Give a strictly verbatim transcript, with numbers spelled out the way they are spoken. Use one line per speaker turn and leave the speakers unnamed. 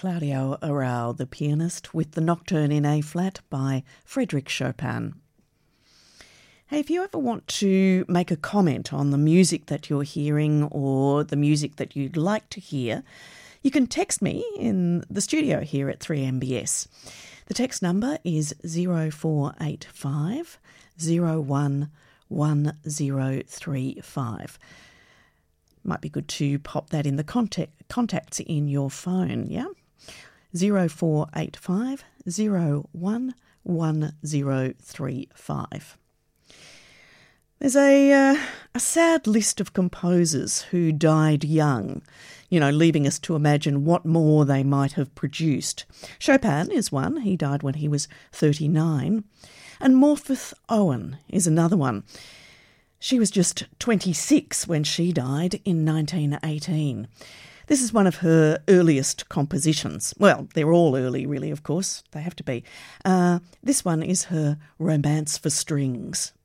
Claudio Arrau, the pianist, with the Nocturne in A-flat by Frédéric Chopin. Hey, if you ever want to make a comment on the music that you're hearing or the music that you'd like to hear, you can text me in the studio here at three M B S. The text number is zero four eight five zero one one zero three five. Might be good to pop that in the contact, contacts in your phone, yeah? zero four eight five zero one one zero three five. There's a, uh, a sad list of composers who died young, you know, leaving us to imagine what more they might have produced. Chopin is one. He died when he was thirty-nine. And Morpeth Owen is another one. She was just twenty-six when she died in nineteen eighteen. This is one of her earliest compositions. Well, they're all early, really, of course. They have to be. Uh, this one is her Romance for Strings.